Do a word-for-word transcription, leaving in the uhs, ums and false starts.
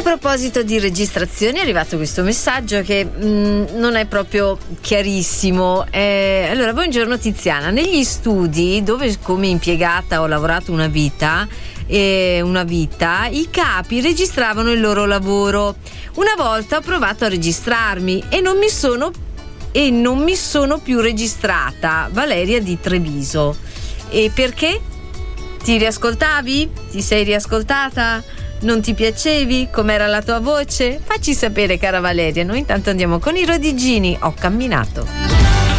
a proposito di registrazioni è arrivato questo messaggio che mh, non è proprio chiarissimo. Eh, allora, buongiorno Tiziana, negli studi dove come impiegata ho lavorato una vita eh, una vita i capi registravano il loro lavoro. Una volta ho provato a registrarmi e non mi sono e non mi sono più registrata. Valeria di Treviso. E perché? Ti riascoltavi? Ti sei riascoltata? Non ti piacevi? Com'era la tua voce? Facci sapere, cara Valeria. Noi intanto andiamo con i Rodigini. Ho camminato.